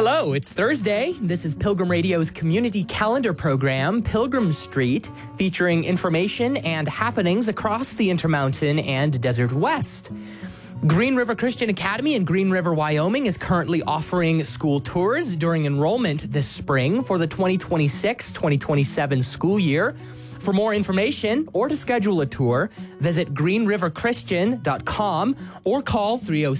Hello, it's Thursday. This is Pilgrim Radio's community calendar program, Pilgrim Street, featuring information and happenings across the Intermountain and Desert West. Green River Christian Academy in Green River, Wyoming is currently offering school tours during enrollment this spring for the 2026-2027 school year. For more information or to schedule a tour, visit greenriverchristian.com or call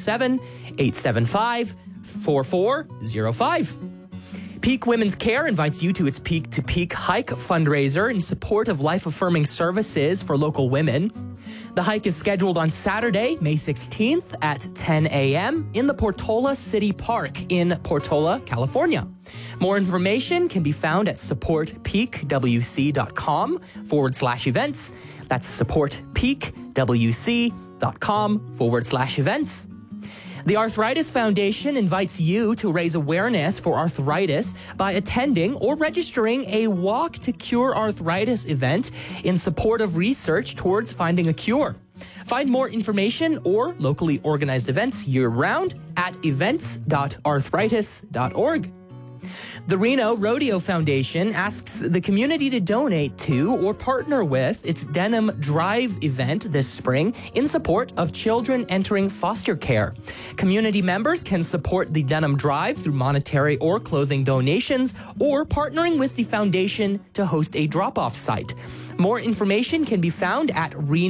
307-875-4405. Peak Women's Care invites you to its Peak to Peak Hike fundraiser in support of life-affirming services for local women. The hike is scheduled on Saturday, May 16th at 10 a.m. in the Portola City Park in Portola, California. More information can be found at supportpeakwc.com/events. That's supportpeakwc.com/events. The Arthritis Foundation invites you to raise awareness for arthritis by attending or registering a Walk to Cure Arthritis event in support of research towards finding a cure. Find more information or locally organized events year-round at events.arthritis.org. The Reno Rodeo Foundation asks the community to donate to or partner with its Denim Drive event this spring in support of children entering foster care. Community members can support the Denim Drive through monetary or clothing donations or partnering with the foundation to host a drop-off site. More information can be found at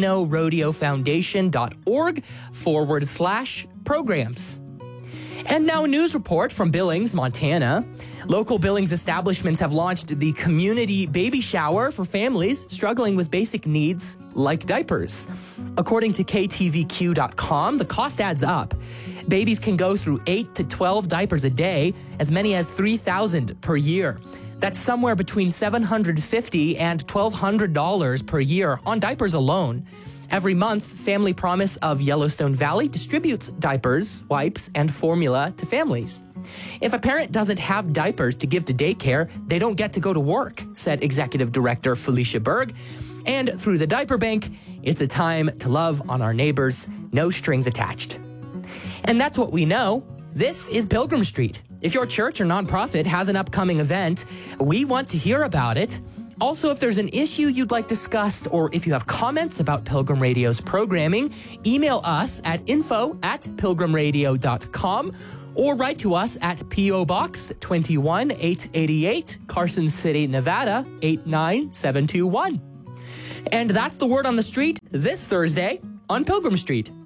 renorodeo.org/programs. And now a news report from Billings, Montana. Local Billings establishments have launched the community baby shower for families struggling with basic needs like diapers. According to KTVQ.com, the cost adds up. Babies can go through 8 to 12 diapers a day, as many as 3,000 per year. That's somewhere between $750 and $1,200 per year on diapers alone. Every month, Family Promise of Yellowstone Valley distributes diapers, wipes, and formula to families. If a parent doesn't have diapers to give to daycare, they don't get to go to work, said Executive Director Felicia Berg. And through the Diaper Bank, it's a time to love on our neighbors, no strings attached. And that's what we know. This is Pilgrim Street. If your church or nonprofit has an upcoming event, we want to hear about it. Also, if there's an issue you'd like discussed or if you have comments about Pilgrim Radio's programming, email us at info@pilgrimradio.com or write to us at P.O. Box 21888, Carson City, Nevada 89721. And that's the word on the street this Thursday on Pilgrim Street.